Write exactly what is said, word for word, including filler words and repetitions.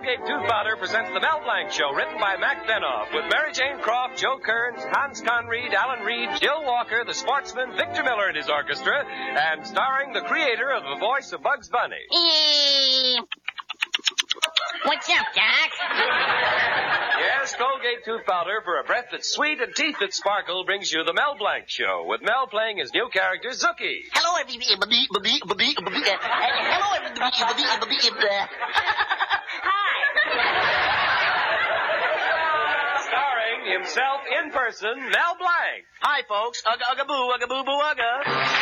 Colgate Tooth Powder presents the Mel Blanc Show, written by Mac Benoff, with Mary Jane Croft, Joe Kearns, Hans Conried, Alan Reed, Jill Walker, the sportsman, Victor Miller and his orchestra, and starring the creator of the voice of Bugs Bunny. What's up, Doc? Yes, Colgate Tooth Powder for a breath that's sweet and teeth that sparkle brings you the Mel Blanc Show, with Mel playing his new character, Zookie. Hello, everybody. Hello, everybody. Hi. Starring himself in person, Mel Blanc. Hi, folks. Ugga, ugga, boo, ugga, boo, boo, ugga.